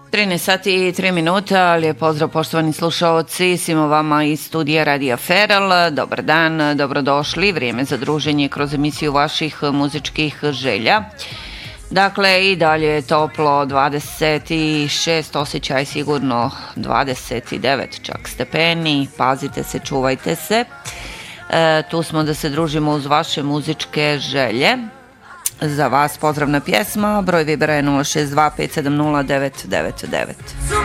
13 sati i 3 minuta, lijep pozdrav poštovani slušaoci, svima vama iz studija Radija Feral, dobar dan, dobrodošli, vrijeme za druženje kroz emisiju vaših muzičkih želja. Dakle, i dalje je toplo, 26, osjećaj sigurno 29 čak stepeni, pazite se, čuvajte se. Tu smo da se družimo uz vaše muzičke želje. Za vas pozdravna pjesma, broj Vibera je 062 570 999.